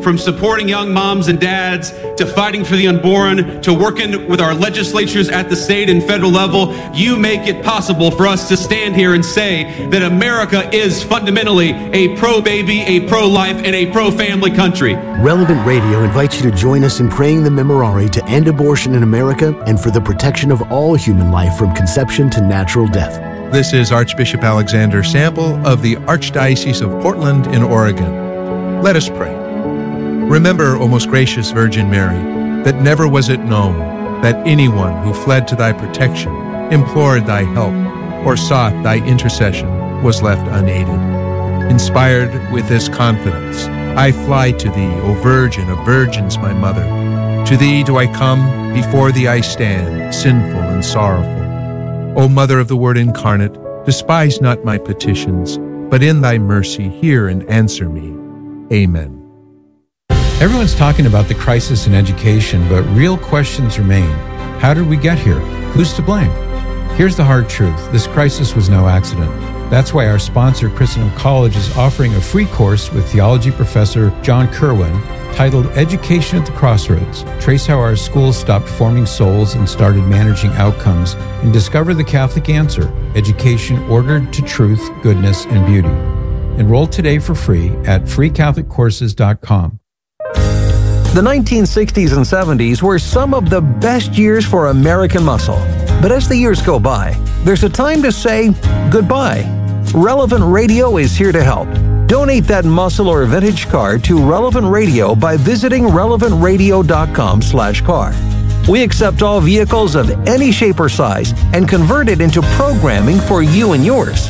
from supporting young moms and dads to fighting for the unborn to working with our legislatures at the state and federal level, you make it possible for us to stand here and say that America is fundamentally a pro-baby, a pro-life, and a pro-family country. Relevant Radio invites you to join us in praying the Memorare to end abortion in America and for the protection of all human life from conception to natural death. This is Archbishop Alexander Sample of the Archdiocese of Portland in Oregon. Let us pray. Remember, O most gracious Virgin Mary, that never was it known that anyone who fled to thy protection, implored thy help, or sought thy intercession was left unaided. Inspired with this confidence, I fly to thee, O Virgin of Virgins, my mother. To thee do I come, before thee I stand, sinful and sorrowful. O Mother of the Word incarnate, despise not my petitions, but in thy mercy hear and answer me. Amen. Everyone's talking about the crisis in education, but real questions remain. How did we get here? Who's to blame? Here's the hard truth. This crisis was no accident. That's why our sponsor, Christendom College, is offering a free course with theology professor John Kerwin titled Education at the Crossroads. Trace how our schools stopped forming souls and started managing outcomes, and discover the Catholic answer: education ordered to truth, goodness, and beauty. Enroll today for free at freecatholiccourses.com. The 1960s and 70s were some of the best years for American muscle. But as the years go by, there's a time to say goodbye. Relevant Radio is here to help. Donate that muscle or vintage car to Relevant Radio by visiting relevantradio.com/car. We accept all vehicles of any shape or size and convert it into programming for you and yours.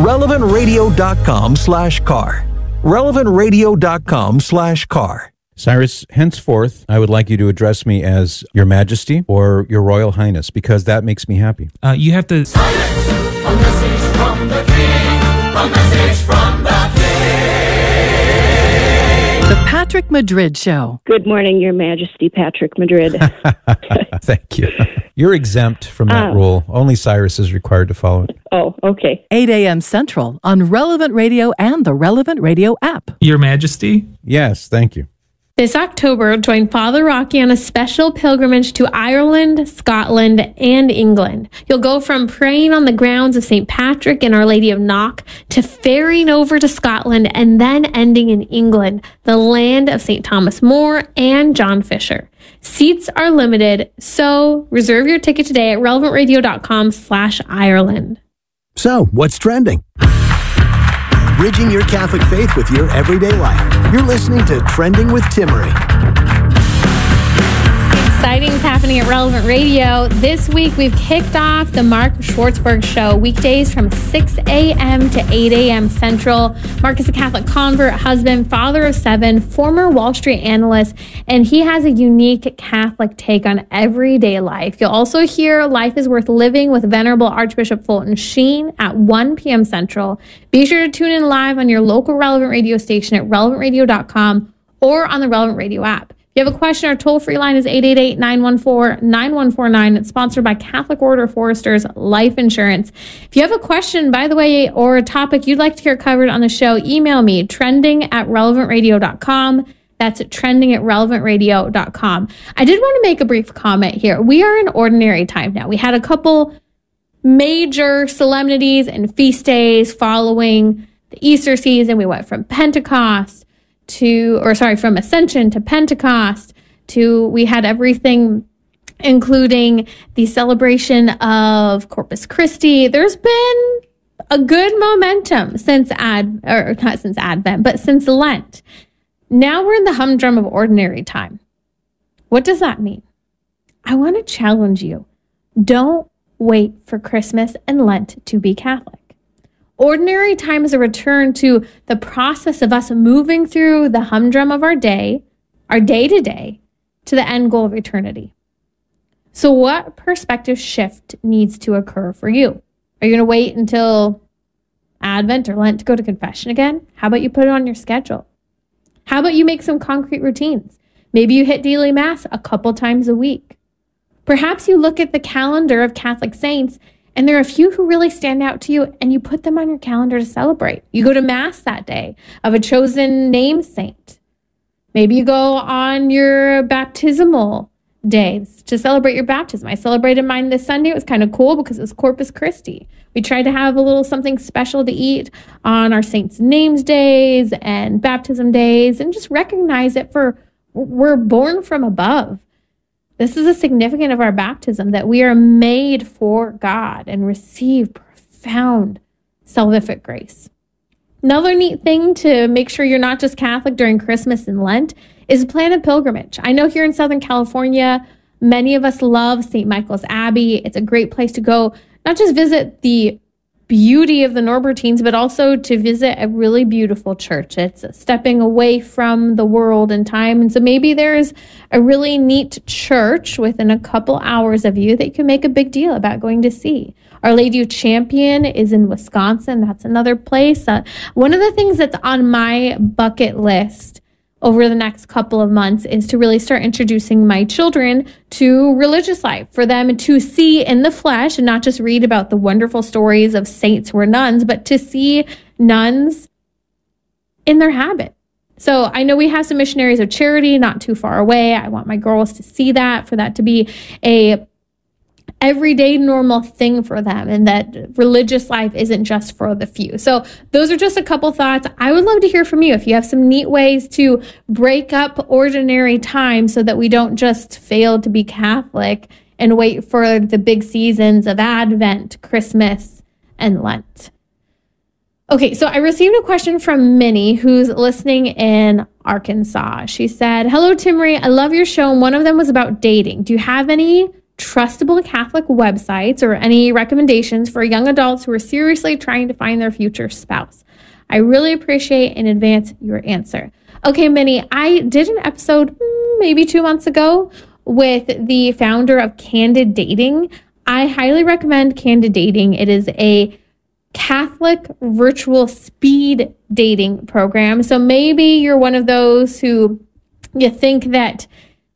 relevantradio.com/car. relevantradio.com/car. Cyrus, henceforth, I would like you to address me as Your Majesty or Your Royal Highness, because that makes me happy. You have to... Silence! A message from the King! A message from the King! The Patrick Madrid Show. Good morning, Your Majesty, Patrick Madrid. Thank you. You're exempt from that rule. Only Cyrus is required to follow it. Oh, okay. 8 a.m. Central on Relevant Radio and the Relevant Radio app. Your Majesty? Yes, thank you. This October, join Father Rocky on a special pilgrimage to Ireland, Scotland, and England. You'll go from praying on the grounds of St. Patrick and Our Lady of Knock to ferrying over to Scotland and then ending in England, the land of St. Thomas More and John Fisher. Seats are limited, so reserve your ticket today at relevantradio.com/Ireland. So, what's trending? Bridging your Catholic faith with your everyday life. You're listening to Trending with Timmery. Exciting is happening at Relevant Radio. This week, we've kicked off the Mark Schwartzberg Show, weekdays from 6 a.m. to 8 a.m. Central. Mark is a Catholic convert, husband, father of 7, former Wall Street analyst, and he has a unique Catholic take on everyday life. You'll also hear Life is Worth Living with Venerable Archbishop Fulton Sheen at 1 p.m. Central. Be sure to tune in live on your local Relevant Radio station at relevantradio.com or on the Relevant Radio app. If you have a question, our toll-free line is 888-914-9149. It's sponsored by Catholic Order of Foresters Life Insurance. If you have a question, by the way, or a topic you'd like to hear covered on the show, email me, trending@relevantradio.com. That's trending@relevantradio.com. I did want to make a brief comment here. We are in ordinary time now. We had a couple major solemnities and feast days following the Easter season. We went from from Ascension to Pentecost to, we had everything, including the celebration of Corpus Christi. There's been a good momentum since since Lent. Now we're in the humdrum of ordinary time. What does that mean? I want to challenge you. Don't wait for Christmas and Lent to be Catholic. Ordinary time is a return to the process of us moving through the humdrum of our day-to-day, to the end goal of eternity. So what perspective shift needs to occur for you? Are you going to wait until Advent or Lent to go to confession again? How about you put it on your schedule? How about you make some concrete routines? Maybe you hit daily Mass a couple times a week. Perhaps you look at the calendar of Catholic saints, and there are a few who really stand out to you, and you put them on your calendar to celebrate. You go to Mass that day of a chosen name saint. Maybe you go on your baptismal days to celebrate your baptism. I celebrated mine this Sunday. It was kind of cool because it was Corpus Christi. We tried to have a little something special to eat on our saints' names days and baptism days and just recognize it for we're born from above. This is a significant of our baptism, that we are made for God and receive profound salvific grace. Another neat thing to make sure you're not just Catholic during Christmas and Lent is plan a pilgrimage. I know here in Southern California, many of us love St. Michael's Abbey. It's a great place to go, not just visit the beauty of the Norbertines, but also to visit a really beautiful church. It's stepping away from the world and time. And so maybe there's a really neat church within a couple hours of you that you can make a big deal about going to see. Our Lady of Champion is in Wisconsin. That's another place. One of the things that's on my bucket list over the next couple of months is to really start introducing my children to religious life, for them to see in the flesh and not just read about the wonderful stories of saints who were nuns, but to see nuns in their habit. So I know we have some missionaries of charity not too far away. I want my girls to see that, for that to be a everyday normal thing for them, and that religious life isn't just for the few. So those are just a couple thoughts. I would love to hear from you if you have some neat ways to break up ordinary time so that we don't just fail to be Catholic and wait for the big seasons of Advent, Christmas, and Lent. Okay, so I received a question from Minnie, who's listening in Arkansas. She said, "Hello, Timmerie. I love your show, and one of them was about dating. Do you have any trustable Catholic websites or any recommendations for young adults who are seriously trying to find their future spouse? I really appreciate in advance your answer." Okay, Minnie, I did an episode maybe 2 months ago with the founder of Candid Dating. I highly recommend Candid Dating. It is a Catholic virtual speed dating program. So maybe you're one of those who you think that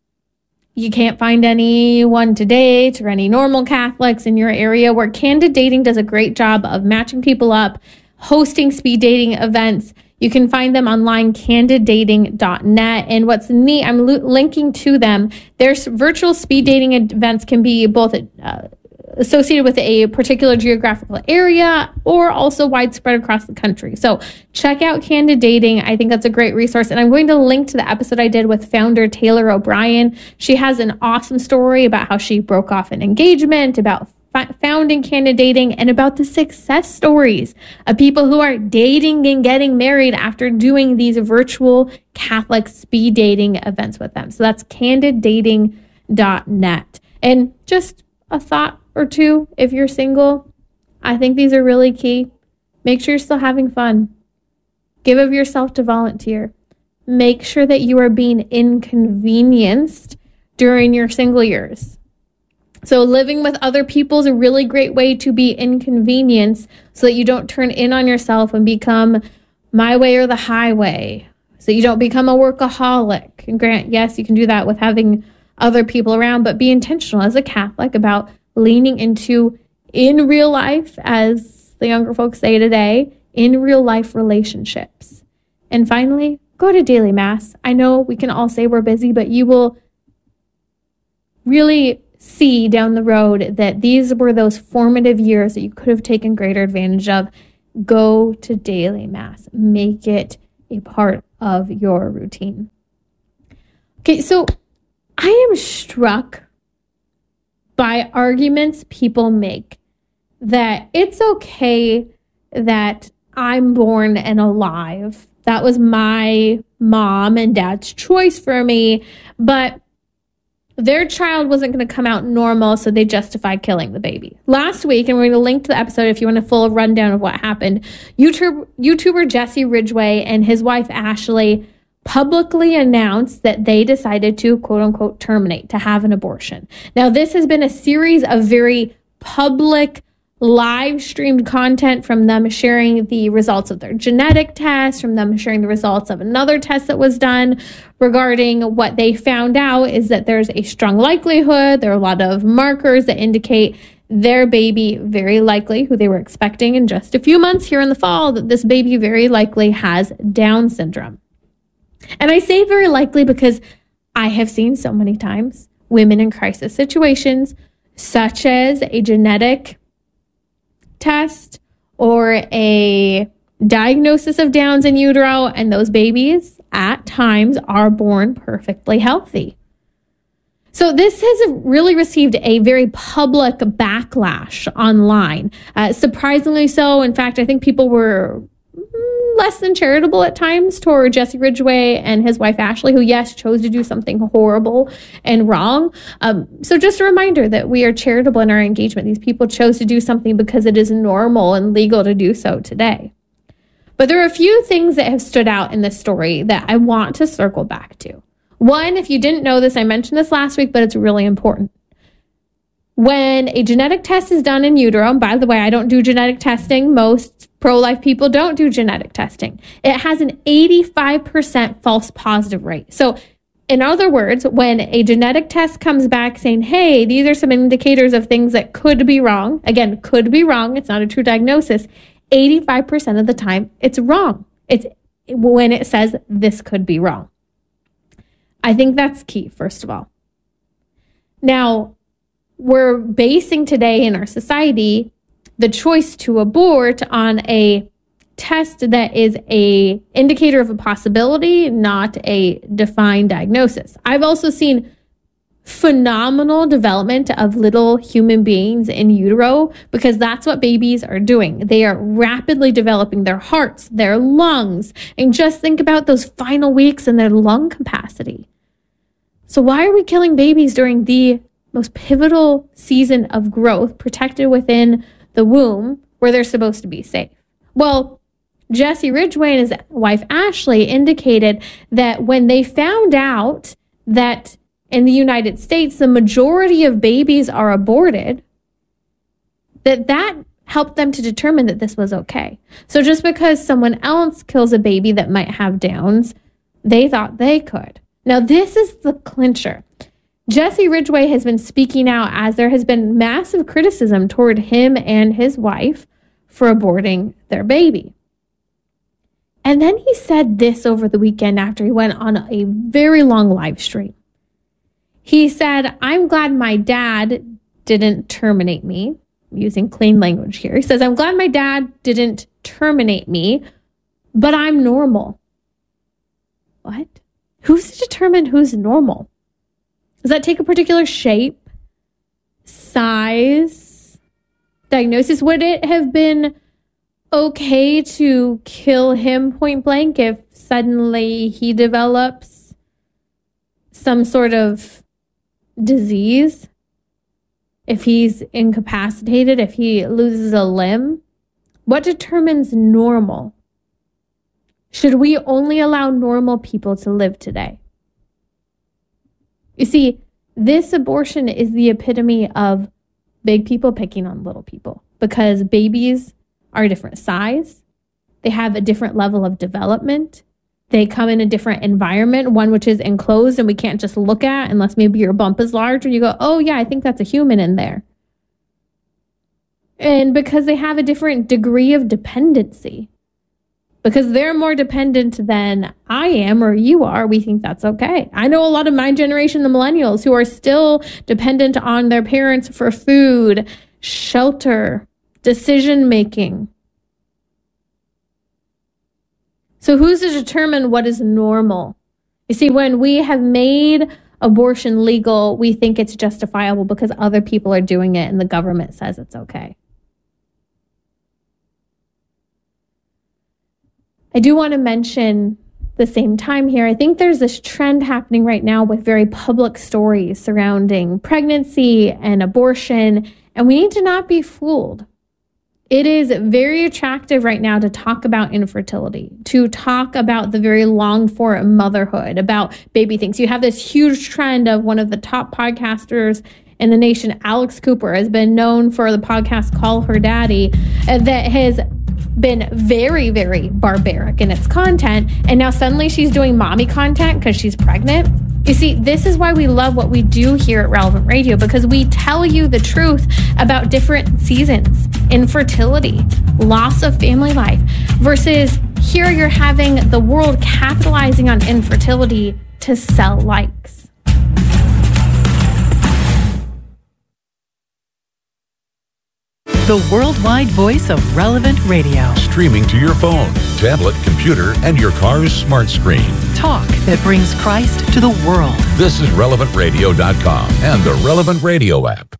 you can't find anyone to date or any normal Catholics in your area, where Candid Dating does a great job of matching people up, hosting speed dating events. You can find them online, candiddating.net. And what's neat, I'm linking to them. Their virtual speed dating events can be both associated with a particular geographical area or also widespread across the country. So check out Candid Dating. I think that's a great resource. And I'm going to link to the episode I did with founder Taylor O'Brien. She has an awesome story about how she broke off an engagement, about founding Candid Dating, and about the success stories of people who are dating and getting married after doing these virtual Catholic speed dating events with them. So that's candiddating.net. And just a thought or two, if you're single, I think these are really key. Make sure you're still having fun. Give of yourself to volunteer. Make sure that you are being inconvenienced during your single years. So living with other people is a really great way to be inconvenienced so that you don't turn in on yourself and become my way or the highway. So you don't become a workaholic. And Grant, yes, you can do that with having other people around, but be intentional as a Catholic about leaning into, in real life, as the younger folks say today, in real life relationships. And finally, go to daily Mass. I know we can all say we're busy, but you will really see down the road that these were those formative years that you could have taken greater advantage of. Go to daily Mass. Make it a part of your routine. Okay, so I am struck by arguments people make that it's okay that I'm born and alive. That was my mom and dad's choice for me, but their child wasn't going to come out normal, so they justified killing the baby. Last week, and we're going to link to the episode if you want a full rundown of what happened, YouTuber Jesse Ridgway and his wife Ashley publicly announced that they decided to, quote unquote, terminate, to have an abortion. Now, this has been a series of very public, live streamed content from them sharing the results of their genetic test, from them sharing the results of another test that was done regarding what they found out is that there's a strong likelihood. There are a lot of markers that indicate their baby, very likely, who they were expecting in just a few months here in the fall, that this baby very likely has Down syndrome. And I say very likely because I have seen so many times women in crisis situations, such as a genetic test or a diagnosis of Downs in utero, and those babies at times are born perfectly healthy. So this has really received a very public backlash online. Surprisingly so. In fact, I think people were less than charitable at times toward Jesse Ridgway and his wife, Ashley, who, yes, chose to do something horrible and wrong. So just a reminder that we are charitable in our engagement. These people chose to do something because it is normal and legal to do so today. But there are a few things that have stood out in this story that I want to circle back to. One, if you didn't know this, I mentioned this last week, but it's really important. When a genetic test is done in utero, and by the way, I don't do genetic testing. Most pro-life people don't do genetic testing. It has an 85% false positive rate. So in other words, when a genetic test comes back saying, hey, these are some indicators of things that could be wrong. Again, could be wrong. It's not a true diagnosis. 85% of the time, it's wrong. It's when it says this could be wrong. I think that's key, first of all. Now, we're basing today in our society the choice to abort on a test that is a indicator of a possibility, not a defined diagnosis. I've also seen phenomenal development of little human beings in utero because that's what babies are doing. They are rapidly developing their hearts, their lungs, and just think about those final weeks and their lung capacity. So why are we killing babies during the most pivotal season of growth, protected within the womb where they're supposed to be safe? Well, Jesse Ridgway and his wife Ashley indicated that when they found out that in the United States, the majority of babies are aborted, that helped them to determine that this was okay. So just because someone else kills a baby that might have Downs, they thought they could. Now, this is the clincher. Jesse Ridgway has been speaking out as there has been massive criticism toward him and his wife for aborting their baby. And then he said this over the weekend after he went on a very long live stream. He said, I'm glad my dad didn't terminate me. I'm using clean language here. He says, I'm glad my dad didn't terminate me, but I'm normal. What? Who's to determine who's normal? Does that take a particular shape, size, diagnosis? Would it have been okay to kill him point blank if suddenly he develops some sort of disease? If he's incapacitated, if he loses a limb? What determines normal? Should we only allow normal people to live today? You see, this abortion is the epitome of big people picking on little people because babies are a different size. They have a different level of development. They come in a different environment, one which is enclosed and we can't just look at unless maybe your bump is large or you go, oh yeah, I think that's a human in there. And because they have a different degree of dependency, because they're more dependent than I am or you are, we think that's okay. I know a lot of my generation, the millennials, who are still dependent on their parents for food, shelter, decision-making. So who's to determine what is normal? You see, when we have made abortion legal, we think it's justifiable because other people are doing it and the government says it's okay. I do want to mention the same time here, I think there's this trend happening right now with very public stories surrounding pregnancy and abortion, and we need to not be fooled. It is very attractive right now to talk about infertility, to talk about the very longed for motherhood, about baby things. You have this huge trend of one of the top podcasters in the nation, Alex Cooper, has been known for the podcast Call Her Daddy, that has been very, very barbaric in its content. And now suddenly she's doing mommy content because she's pregnant. You see, this is why we love what we do here at Relevant Radio, because we tell you the truth about different seasons, infertility, loss of family life, versus Here you're having the world capitalizing on infertility to sell likes. The worldwide voice of Relevant Radio. Streaming to your phone, tablet, computer, and your car's smart screen. Talk that brings Christ to the world. This is RelevantRadio.com and the Relevant Radio app.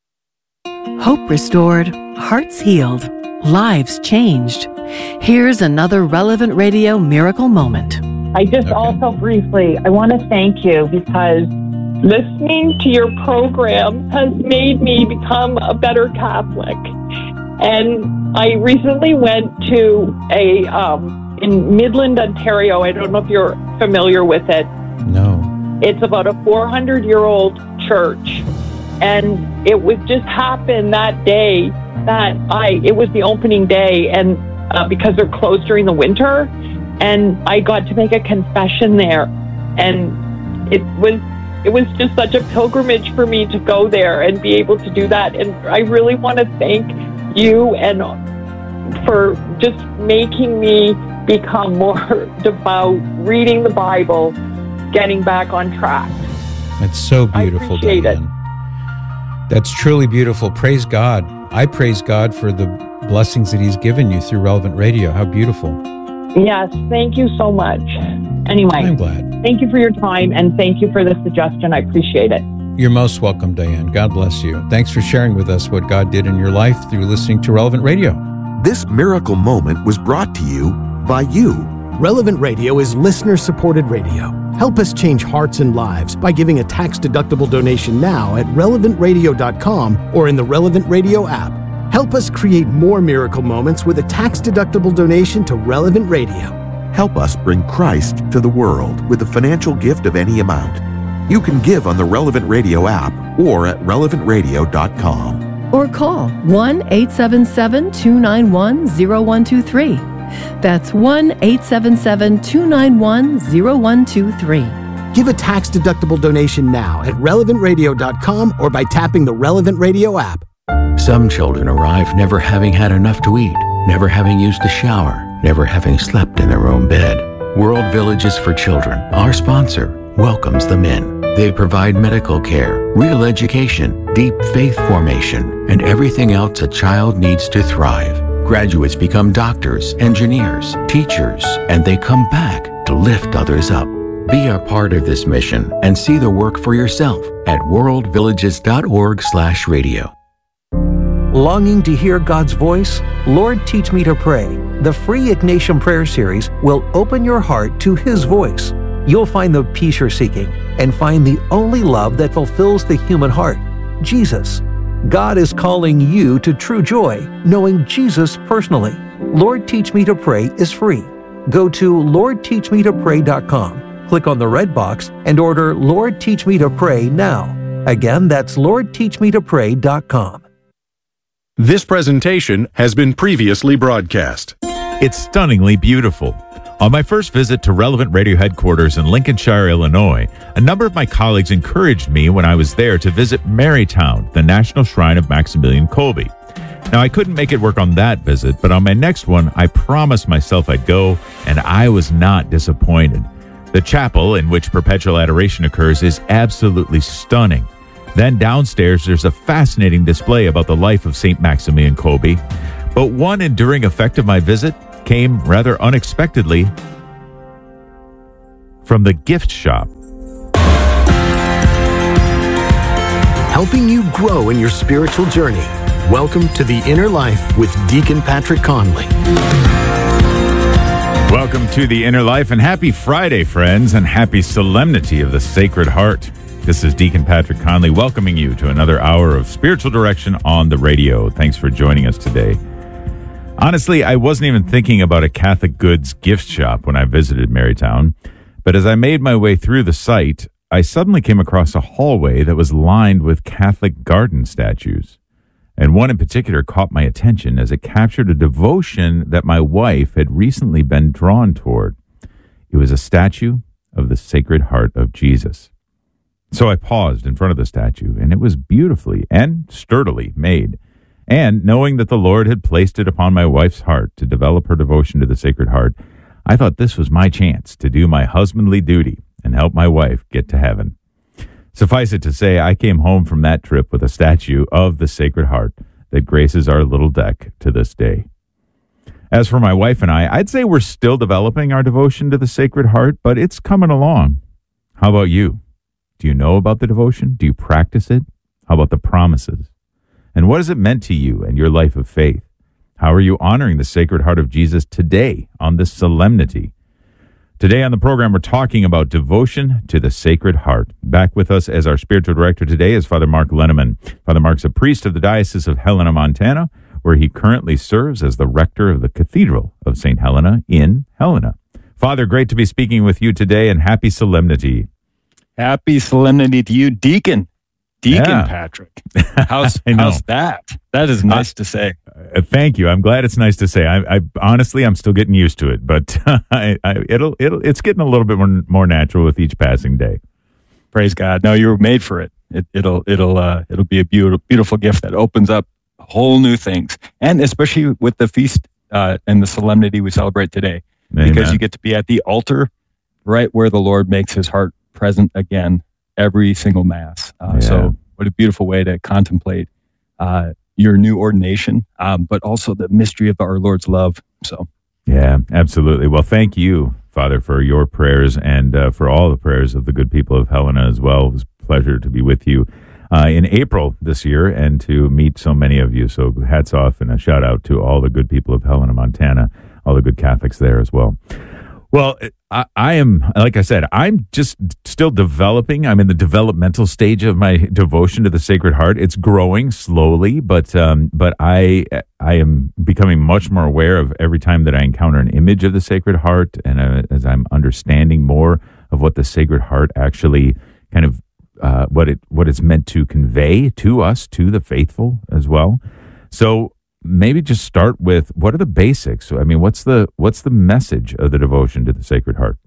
Hope restored, hearts healed, lives changed. Here's another Relevant Radio miracle moment. I just also briefly, I want to thank you because listening to your program has made me become a better Catholic. And I recently went to in Midland, Ontario. I don't know if you're familiar with it. No. It's about a 400-year-old church. And it would just happen that day that it was the opening day, and because they're closed during the winter, and I got to make a confession there. And it was just such a pilgrimage for me to go there and be able to do that. And I really want to thank you and for just making me become more devout, reading the Bible, getting back on track. That's so beautiful, Diane. That's truly beautiful. Praise God. I praise God for the blessings that He's given you through Relevant Radio. How beautiful. Yes, thank you so much. Anyway, I'm glad. Thank you for your time, and thank you for the suggestion. I appreciate it. You're most welcome, Diane. God bless you. Thanks for sharing with us what God did in your life through listening to Relevant Radio. This miracle moment was brought to you by you. Relevant Radio is listener-supported radio. Help us change hearts and lives by giving a tax-deductible donation now at relevantradio.com or in the Relevant Radio app. Help us create more miracle moments with a tax-deductible donation to Relevant Radio. Help us bring Christ to the world with a financial gift of any amount. You can give on the Relevant Radio app or at relevantradio.com. Or call 1-877-291-0123. That's 1-877-291-0123. Give a tax-deductible donation now at relevantradio.com or by tapping the Relevant Radio app. Some children arrive never having had enough to eat, never having used a shower, never having slept in their own bed. World Villages for Children, our sponsor, welcomes them in. They provide medical care, real education, deep faith formation, and everything else a child needs to thrive. Graduates become doctors, engineers, teachers, and they come back to lift others up. Be a part of this mission and see the work for yourself at worldvillages.org/radio. Longing to hear God's voice? Lord, Teach Me to Pray. The free Ignatian Prayer Series will open your heart to His voice. You'll find the peace you're seeking and find the only love that fulfills the human heart, Jesus. God is calling you to true joy, knowing Jesus personally. Lord, Teach Me to Pray is free. Go to LordTeachMeToPray.com, click on the red box, and order Lord, Teach Me to Pray now. Again, that's LordTeachMeToPray.com. This presentation has been previously broadcast. It's stunningly beautiful. On my first visit to Relevant Radio headquarters in Lincolnshire, Illinois, a number of my colleagues encouraged me when I was there to visit Marytown, the National Shrine of Maximilian Kolbe. Now, I couldn't make it work on that visit, but on my next one, I promised myself I'd go, and I was not disappointed. The chapel in which perpetual adoration occurs is absolutely stunning. Then downstairs, there's a fascinating display about the life of St. Maximilian Kolbe. But one enduring effect of my visit came rather unexpectedly from the gift shop. Helping you grow in your spiritual journey. Welcome to The Inner Life with Deacon Patrick Conley. Welcome to The Inner Life, and happy Friday, friends, and happy Solemnity of the Sacred Heart. This is Deacon Patrick Conley welcoming you to another hour of spiritual direction on the radio. Thanks for joining us today. Honestly, I wasn't even thinking about a Catholic goods gift shop when I visited Marytown, but as I made my way through the site, I suddenly came across a hallway that was lined with Catholic garden statues. And one in particular caught my attention as it captured a devotion that my wife had recently been drawn toward. It was a statue of the Sacred Heart of Jesus. So I paused in front of the statue, and it was beautifully and sturdily made. And knowing that the Lord had placed it upon my wife's heart to develop her devotion to the Sacred Heart, I thought this was my chance to do my husbandly duty and help my wife get to heaven. Suffice it to say, I came home from that trip with a statue of the Sacred Heart that graces our little deck to this day. As for my wife and I'd say we're still developing our devotion to the Sacred Heart, but it's coming along. How about you? Do you know about the devotion? Do you practice it? How about the promises? And what has it meant to you and your life of faith? How are you honoring the Sacred Heart of Jesus today on this solemnity? Today on the program, we're talking about devotion to the Sacred Heart. Back with us as our spiritual director today is Father Mark Lenneman. Father Mark's a priest of the Diocese of Helena, Montana, where he currently serves as the rector of the Cathedral of St. Helena in Helena. Father, great to be speaking with you today, and happy solemnity. Happy solemnity to you, Deacon Patrick. How's that? That is nice to say. Thank you. I'm glad it's nice to say. I honestly, I'm still getting used to it, but it's getting a little bit more natural with each passing day. Praise God. No, you were made for it. It'll be a beautiful gift that opens up whole new things, and especially with the feast and the solemnity we celebrate today, Amen. Because you get to be at the altar, right where the Lord makes His heart present again every single Mass. So, what a beautiful way to contemplate your new ordination, but also the mystery of our Lord's love. So, yeah, absolutely. Well, thank you, Father, for your prayers and for all the prayers of the good people of Helena as well. It was a pleasure to be with you in April this year and to meet so many of you. So hats off and a shout out to all the good people of Helena, Montana, all the good Catholics there as well. Well, I am, like I said, I'm just still developing. I'm in the developmental stage of my devotion to the Sacred Heart. It's growing slowly, but I am becoming much more aware of every time that I encounter an image of the Sacred Heart, and as I'm understanding more of what the Sacred Heart actually kind of what it's meant to convey to us, to the faithful as well. So maybe just start with, what are the basics? I mean, what's the message of the devotion to the Sacred Heart?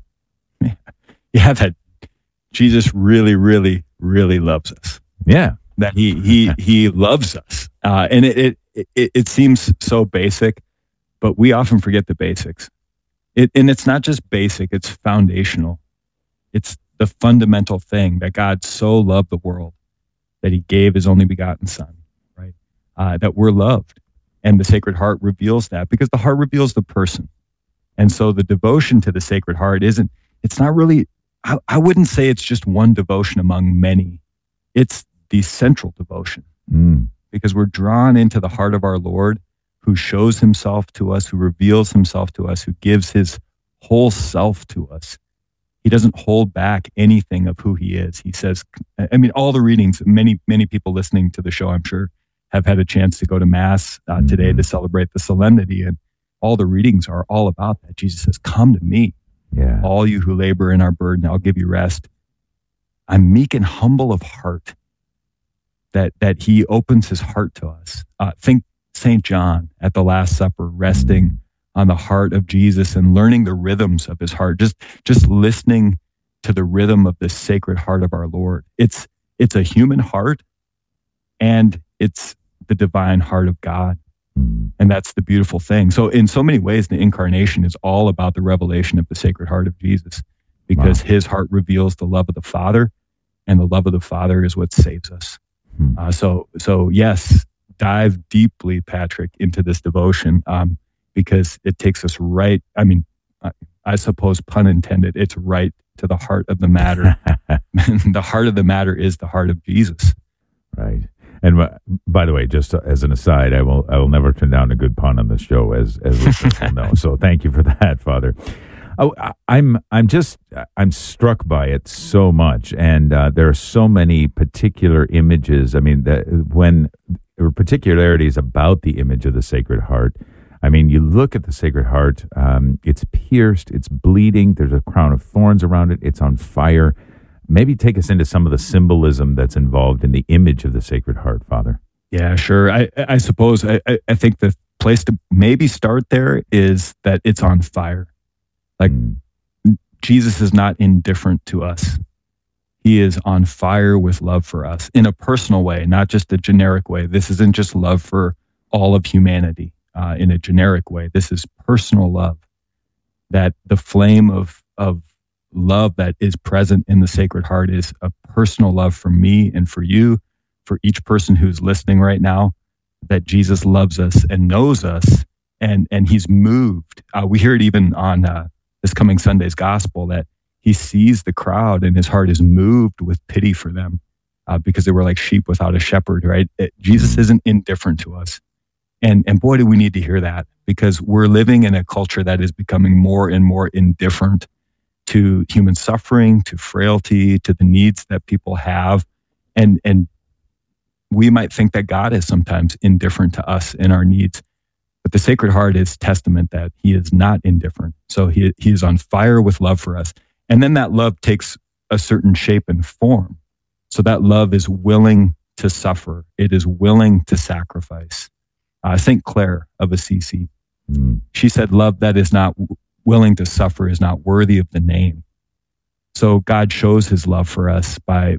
Yeah, that Jesus really, really, really loves us. Yeah, that he loves us, and it seems so basic, but we often forget the basics. And it's not just basic; it's foundational. It's the fundamental thing that God so loved the world that He gave His only begotten Son. Right, that we're loved. And the Sacred Heart reveals that, because the heart reveals the person. And so the devotion to the Sacred Heart it's not really, I wouldn't say it's just one devotion among many. It's the central devotion. Because we're drawn into the heart of our Lord, who shows Himself to us, who reveals Himself to us, who gives His whole self to us. He doesn't hold back anything of who He is. He says, I mean, all the readings, many people listening to the show, I'm sure, have had a chance to go to Mass today to celebrate the solemnity, and all the readings are all about that. Jesus says, "Come to me, all you who labor and are burdened, I'll give you rest." I'm meek and humble of heart. That He opens His heart to us. Think St. John at the Last Supper, resting on the heart of Jesus and learning the rhythms of His heart. Just listening to the rhythm of the Sacred Heart of our Lord. It's a human heart, and it's the divine heart of God. And that's the beautiful thing. So in so many ways, the incarnation is all about the revelation of the Sacred Heart of Jesus, because His heart reveals the love of the Father, and the love of the Father is what saves us. So yes, dive deeply, Patrick, into this devotion, because it takes us right. I mean, I suppose, pun intended, it's right to the heart of the matter. The heart of the matter is the heart of Jesus. Right. And by the way, just as an aside, I will never turn down a good pun on this show, as listeners will know. So thank you for that, Father. I'm struck by it so much, and there are so many particular images. I mean, when particularities about the image of the Sacred Heart. I mean, you look at the Sacred Heart; it's pierced, it's bleeding. There's a crown of thorns around it. It's on fire. Maybe take us into some of the symbolism that's involved in the image of the Sacred Heart, Father. Yeah, sure. I suppose I think the place to maybe start there is that it's on fire. Like, Jesus is not indifferent to us. He is on fire with love for us in a personal way, not just a generic way. This isn't just love for all of humanity in a generic way. This is personal love. that the flame of love that is present in the Sacred Heart is a personal love for me and for you, for each person who's listening right now, that Jesus loves us and knows us, and he's moved. We hear it even on this coming Sunday's gospel, that he sees the crowd and his heart is moved with pity for them because they were like sheep without a shepherd, right? Jesus isn't indifferent to us. And boy, do we need to hear that, because we're living in a culture that is becoming more and more indifferent to human suffering, to frailty, to the needs that people have. And we might think that God is sometimes indifferent to us and our needs. But the Sacred Heart is testament that he is not indifferent. So he is on fire with love for us. And then that love takes a certain shape and form. So that love is willing to suffer. It is willing to sacrifice. St. Clare of Assisi, she said, love that is not willing to suffer is not worthy of the name. So God shows his love for us by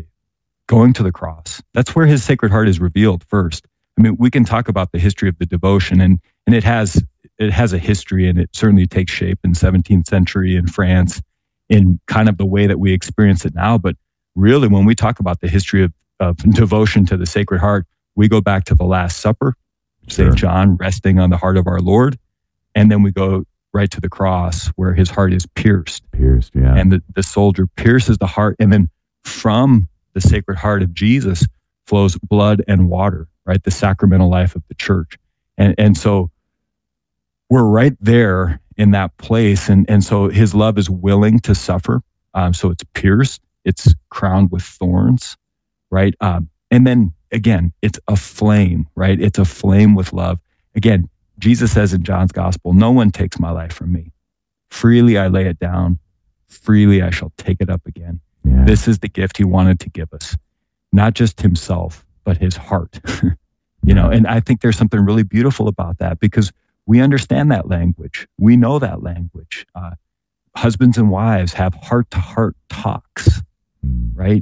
going to the cross. That's where his Sacred Heart is revealed first. I mean, we can talk about the history of the devotion, and it has a history, and it certainly takes shape in 17th century in France in kind of the way that we experience it now. But really, when we talk about the history of devotion to the Sacred Heart, we go back to the Last Supper, St. John resting on the heart of our Lord, and then we go right to the cross where his heart is pierced. Yeah. And the soldier pierces the heart, and then from the Sacred Heart of Jesus flows blood and water, right? The sacramental life of the church. And so we're right there in that place. And so his love is willing to suffer. So it's pierced, it's crowned with thorns, right? And then again, it's a flame, right? It's a flame with love. Again, Jesus says in John's gospel, no one takes my life from me. Freely I lay it down. Freely I shall take it up again. Yeah. This is the gift he wanted to give us. Not just himself, but his heart. And I think there's something really beautiful about that, because we understand that language. We know that language. Husbands and wives have heart-to-heart talks, right?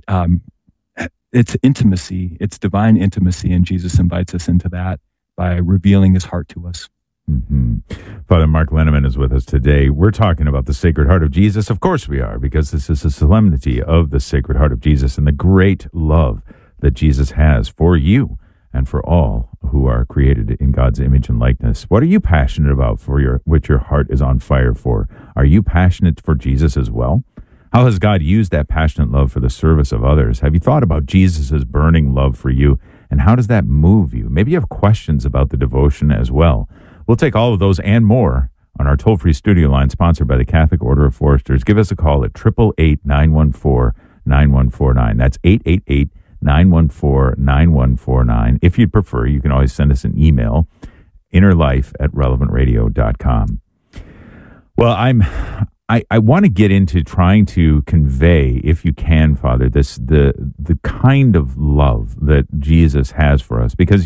It's intimacy. It's divine intimacy, and Jesus invites us into that by revealing his heart to us. Father Mark Linneman is with us today. We're talking about the Sacred Heart of Jesus. Of course we are, because this is a solemnity of the Sacred Heart of Jesus and the great love that Jesus has for you and for all who are created in God's image and likeness. What are you passionate about, which your heart is on fire for? Are you passionate for Jesus as well? How has God used that passionate love for the service of others? Have you thought about Jesus' burning love for you, and how does that move you? Maybe you have questions about the devotion as well. We'll take all of those and more on our toll-free studio line sponsored by the Catholic Order of Foresters. Give us a call at 888-914-9149. That's 888-914-9149. If you'd prefer, you can always send us an email, innerlife@relevantradio.com. Well, I want to get into trying to convey, if you can, Father, the kind of love that Jesus has for us, because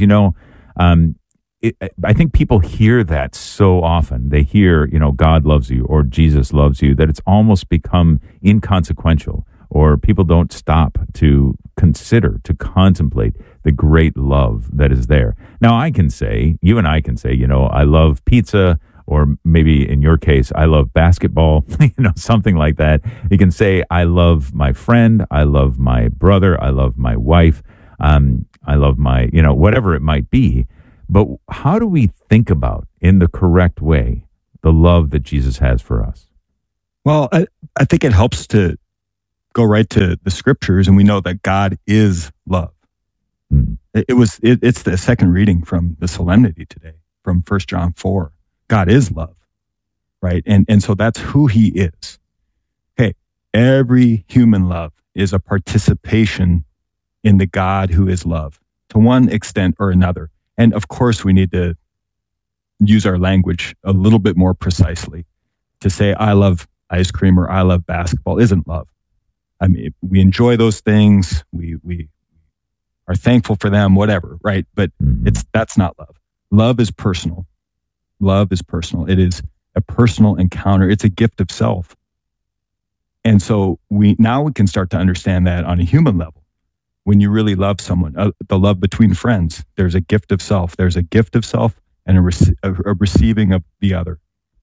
I think people hear that so often. They hear, God loves you or Jesus loves you, that it's almost become inconsequential, or people don't stop to consider, to contemplate the great love that is there. Now, you and I can say, I love pizza, or maybe in your case, I love basketball, something like that. You can say, I love my friend, I love my brother, I love my wife, I love my, whatever it might be. But how do we think about, in the correct way, the love that Jesus has for us? Well, I think it helps to go right to the scriptures, and we know that God is love. It's the second reading from the solemnity today, from 1 John 4. God is love, right? And so that's who he is. Okay, every human love is a participation in the God who is love, to one extent or another. And of course, we need to use our language a little bit more precisely. To say, I love ice cream or I love basketball isn't love. I mean, we enjoy those things. We are thankful for them, whatever, right? But that's not love. Love is personal. Love is personal. It is a personal encounter. It's a gift of self. And so we can start to understand that on a human level. When you really love someone, the love between friends, there's a gift of self. There's a gift of self and a receiving of the other.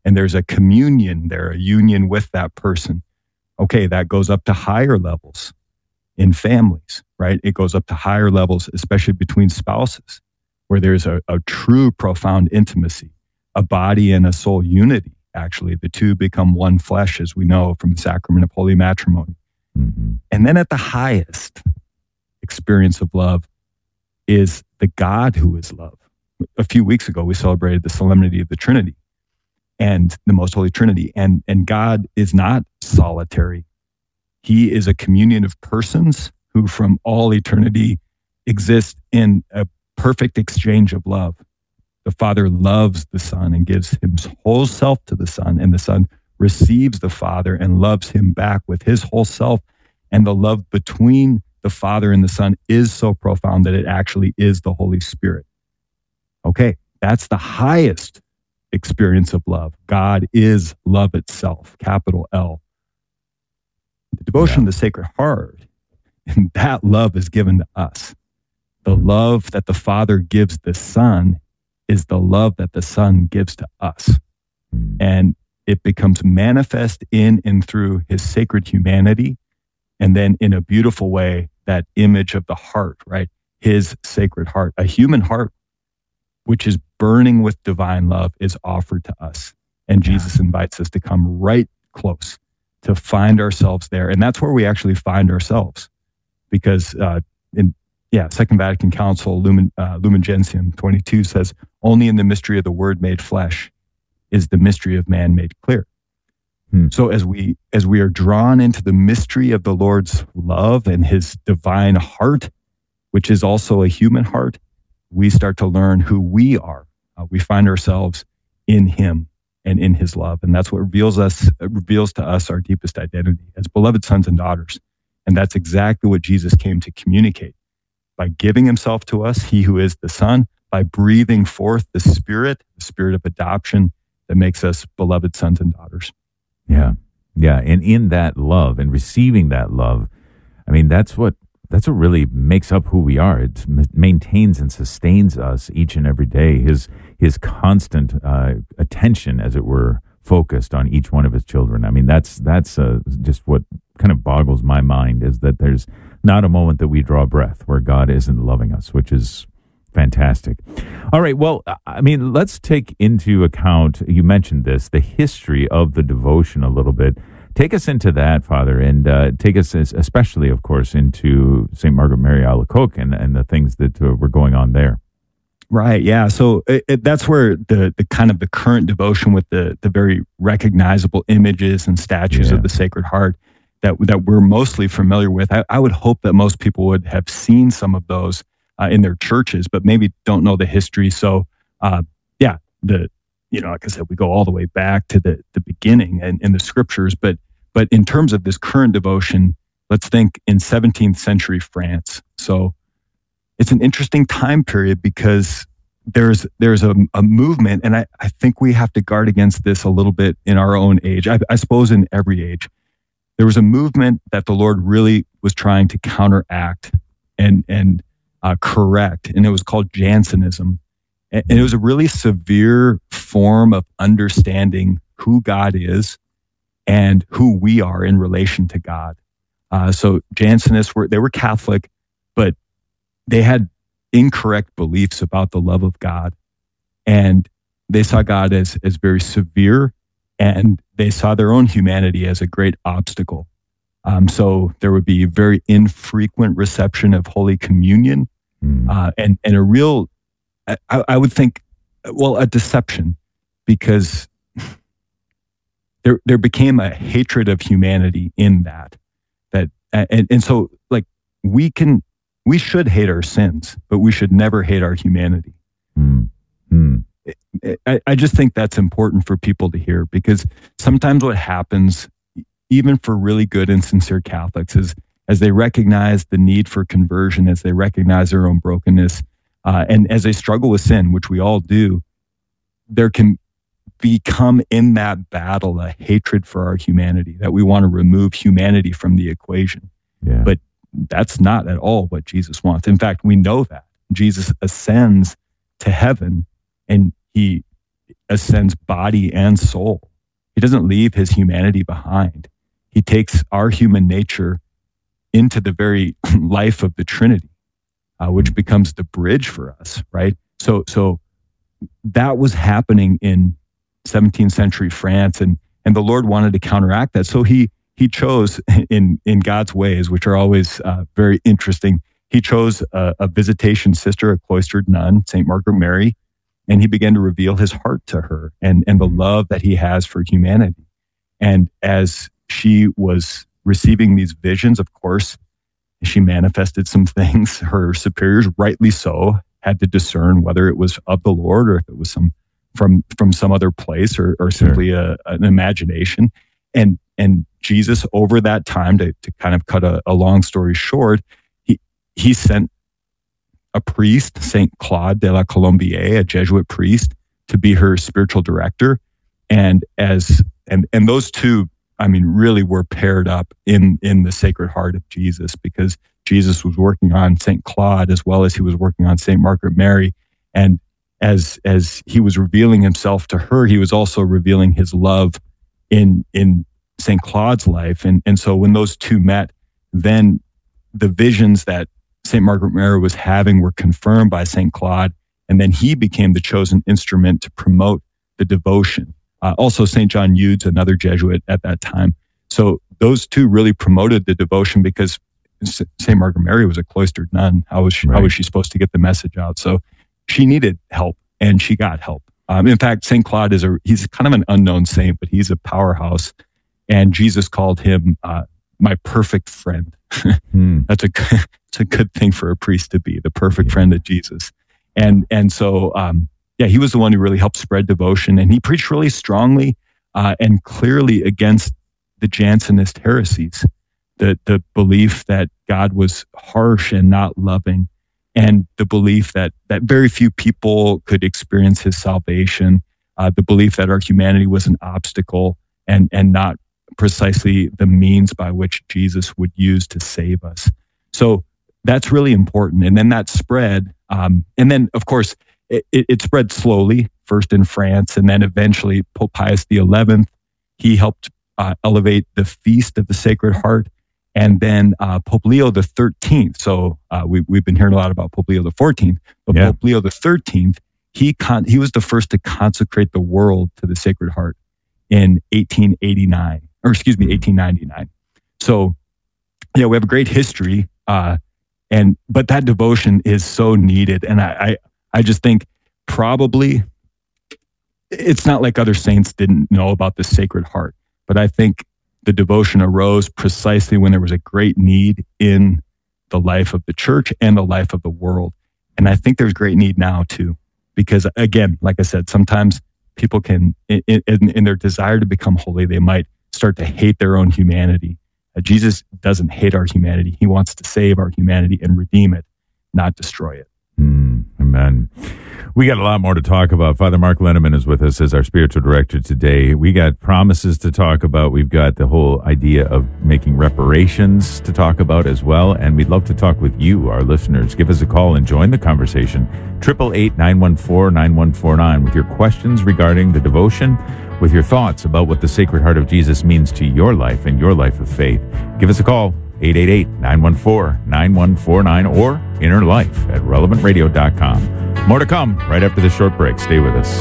and there's a communion there, a union with that person. Okay, that goes up to higher levels in families, right? It goes up to higher levels, especially between spouses, where there's a true profound intimacy, a body and a soul unity. Actually, the two become one flesh, as we know from the sacrament of holy matrimony. Mm-hmm. And then at the highest experience of love is the God who is love. A few weeks ago, we celebrated the solemnity of the Trinity and the Most Holy Trinity. And God is not solitary. He is a communion of persons who from all eternity exist in a perfect exchange of love. The Father loves the Son and gives his whole self to the Son, and the Son receives the Father and loves him back with his whole self. And the love between the Father and the Son is so profound that it actually is the Holy Spirit. Okay, that's the highest experience of love. God is love itself, capital L. The devotion of the Sacred Heart, and that love is given to us. The love that the Father gives the Son is the love that the Son gives to us. And it becomes manifest in and through his sacred humanity. And then in a beautiful way, that image of the heart, right? His sacred heart, a human heart, which is burning with divine love, is offered to us. And Jesus invites us to come right close, to find ourselves there. And that's where we actually find ourselves. Because Second Vatican Council, Lumen Gentium 22 says, only in the mystery of the Word made flesh is the mystery of man made clear. So as we are drawn into the mystery of the Lord's love and his divine heart, which is also a human heart, we start to learn who we are. We find ourselves in him and in his love. And that's what reveals to us our deepest identity as beloved sons and daughters. And that's exactly what Jesus came to communicate. By giving himself to us, he who is the Son, by breathing forth the Spirit of adoption that makes us beloved sons and daughters. Yeah. Yeah. And in that love and receiving that love, I mean, that's what really makes up who we are. It maintains and sustains us each and every day. His constant attention, as it were, focused on each one of his children. I mean, that's just what kind of boggles my mind, is that there's not a moment that we draw breath where God isn't loving us, which is fantastic. All right. Well, I mean, let's take into account, you mentioned this, the history of the devotion a little bit. Take us into that, Father, and take us especially, of course, into St. Margaret Mary Alacoque and the things that were going on there. Right. Yeah. So that's where the kind of the current devotion with the very recognizable images and statues of the Sacred Heart that we're mostly familiar with. I would hope that most people would have seen some of those in their churches, but maybe don't know the history. So, like I said, we go all the way back to the beginning and in the scriptures. But in terms of this current devotion, let's think in 17th century France. So it's an interesting time period because there's a movement, and I think we have to guard against this a little bit in our own age. I suppose in every age. There was a movement that the Lord really was trying to counteract and correct, and it was called Jansenism. And it was a really severe form of understanding who God is and who we are in relation to God. So Jansenists were Catholic, but they had incorrect beliefs about the love of God, and they saw God as very severe, and they saw their own humanity as a great obstacle. So there would be very infrequent reception of Holy Communion, and a real, I would think, a deception, because there became a hatred of humanity in that so like we should hate our sins, but we should never hate our humanity. I just think that's important for people to hear, because sometimes what happens, even for really good and sincere Catholics, is as they recognize the need for conversion, as they recognize their own brokenness, and as they struggle with sin, which we all do, there can become in that battle a hatred for our humanity, that we want to remove humanity from the equation. Yeah. But that's not at all what Jesus wants. In fact, we know that Jesus ascends to heaven, and he ascends body and soul. He doesn't leave his humanity behind. He takes our human nature into the very life of the Trinity, which becomes the bridge for us, right? So that was happening in 17th century France, and the Lord wanted to counteract that. So he chose in God's ways, which are always very interesting. He chose a visitation sister, a cloistered nun, St. Margaret Mary, and he began to reveal his heart to her and the love that he has for humanity. And as she was receiving these visions, of course, she manifested some things. Her superiors, rightly so, had to discern whether it was of the Lord or if it was from some other place or simply an imagination. And Jesus, over that time, to kind of cut a long story short, he sent a priest, Saint Claude de la Colombière, a Jesuit priest, to be her spiritual director. And those two, I mean, really were paired up in the Sacred Heart of Jesus, because Jesus was working on Saint Claude as well as he was working on Saint Margaret Mary. And as he was revealing himself to her, he was also revealing his love in Saint Claude's life. And so when those two met, then the visions that Saint Margaret Mary was having were confirmed by Saint Claude, and then he became the chosen instrument to promote the devotion. Also, Saint John Eudes, another Jesuit at that time. So those two really promoted the devotion, because Saint Margaret Mary was a cloistered nun. How was she supposed to get the message out? So she needed help, and she got help. In fact, Saint Claude he's kind of an unknown saint, but he's a powerhouse, and Jesus called him my perfect friend. That's a good thing for a priest to be, the perfect friend of Jesus. And so, he was the one who really helped spread devotion, and he preached really strongly and clearly against the Jansenist heresies, the belief that God was harsh and not loving, and the belief that very few people could experience his salvation, the belief that our humanity was an obstacle and not precisely the means by which Jesus would use to save us. So that's really important. And then that spread, and then of course it spread slowly, first in France, and then eventually Pope Pius XI, he helped elevate the Feast of the Sacred Heart, and then Pope Leo XIII. So we've been hearing a lot about Pope Leo XIV, but Pope Leo XIII, he was the first to consecrate the world to the Sacred Heart in 1899. So, we have a great history, but that devotion is so needed. And I just think probably it's not like other saints didn't know about the Sacred Heart, but I think the devotion arose precisely when there was a great need in the life of the church and the life of the world. And I think there's great need now too, because again, like I said, sometimes people can, in their desire to become holy, they might start to hate their own humanity. Jesus doesn't hate our humanity. He wants to save our humanity and redeem it, not destroy it. Amen. We got a lot more to talk about. Father Mark Linneman is with us as our spiritual director today. We got promises to talk about. We've got the whole idea of making reparations to talk about as well. And we'd love to talk with you, our listeners. Give us a call and join the conversation. 888-914-9149 with your questions regarding the devotion, with your thoughts about what the Sacred Heart of Jesus means to your life and your life of faith. Give us a call, 888-914-9149, or Inner Life at relevantradio.com. More to come right after this short break. Stay with us.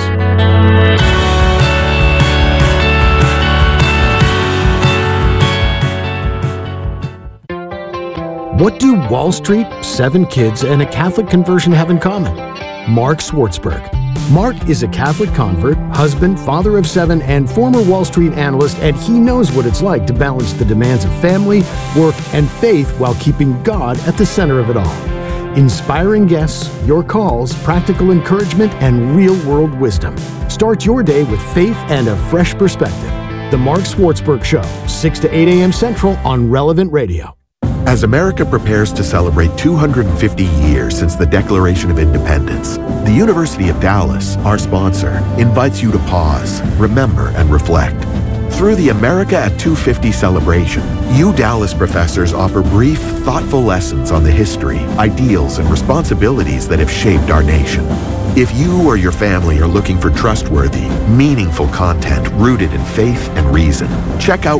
What do Wall Street, 7 kids, and a Catholic conversion have in common? Mark Swartzberg. Mark is a Catholic convert, husband, father of 7, and former Wall Street analyst, and he knows what it's like to balance the demands of family, work, and faith while keeping God at the center of it all. Inspiring guests, your calls, practical encouragement, and real-world wisdom. Start your day with faith and a fresh perspective. The Mark Swartzberg Show, 6 to 8 a.m. Central on Relevant Radio. As America prepares to celebrate 250 years since the Declaration of Independence, the University of Dallas, our sponsor, invites you to pause, remember, and reflect. Through the America at 250 celebration, you Dallas professors offer brief, thoughtful lessons on the history, ideals, and responsibilities that have shaped our nation. If you or your family are looking for trustworthy, meaningful content rooted in faith and reason, check out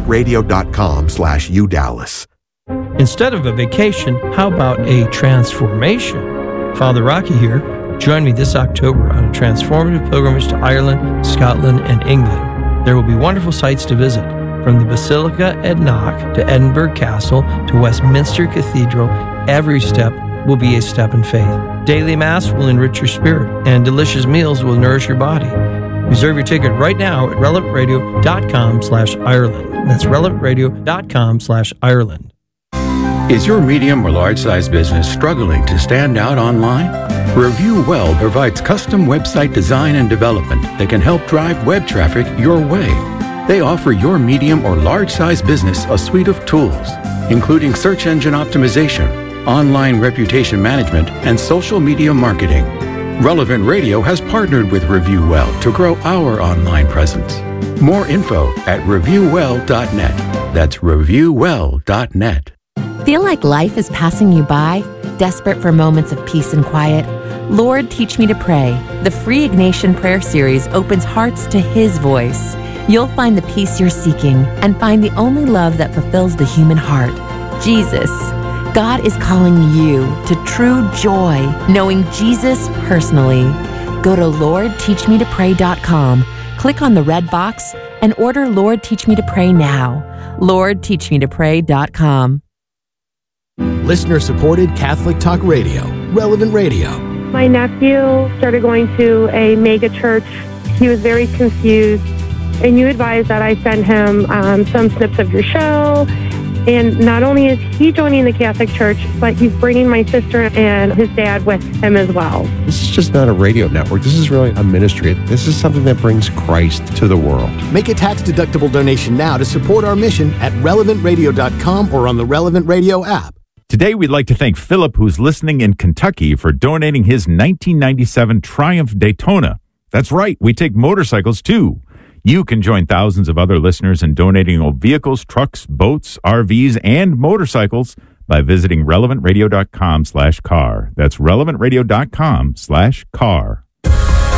relevantradio.com/udallas. Instead of a vacation, how about a transformation? Father Rocky here. Join me this October on a transformative pilgrimage to Ireland, Scotland, and England. There will be wonderful sites to visit, from the Basilica at Knock to Edinburgh Castle to Westminster Cathedral. Every step will be a step in faith. Daily Mass will enrich your spirit, and delicious meals will nourish your body. Reserve your ticket right now at relevantradio.com/Ireland. That's relevantradio.com/Ireland. Is your medium or large size business struggling to stand out online? Review Well provides custom website design and development that can help drive web traffic your way. They offer your medium or large size business a suite of tools, including search engine optimization, online reputation management, and social media marketing. Relevant Radio has partnered with Review Well to grow our online presence. More info at reviewwell.net. That's reviewwell.net. Feel like life is passing you by? Desperate for moments of peace and quiet? Lord, Teach Me to Pray. The free Ignatian prayer series opens hearts to His voice. You'll find the peace you're seeking and find the only love that fulfills the human heart, Jesus. God is calling you to true joy, knowing Jesus personally. Go to LordTeachMeToPray.com, click on the red box, and order Lord Teach Me to Pray now. LordTeachMeToPray.com. Listener-supported Catholic Talk Radio, Relevant Radio. My nephew started going to a mega church. He was very confused, and you advised that I send him some snips of your show. And not only is he joining the Catholic Church, but he's bringing my sister and his dad with him as well. This is just not a radio network. This is really a ministry. This is something that brings Christ to the world. Make a tax-deductible donation now to support our mission at relevantradio.com or on the Relevant Radio app. Today, we'd like to thank Philip, who's listening in Kentucky, for donating his 1997 Triumph Daytona. That's right, we take motorcycles too. You can join thousands of other listeners in donating old vehicles, trucks, boats, RVs, and motorcycles by visiting relevantradio.com/car. That's relevantradio.com/car.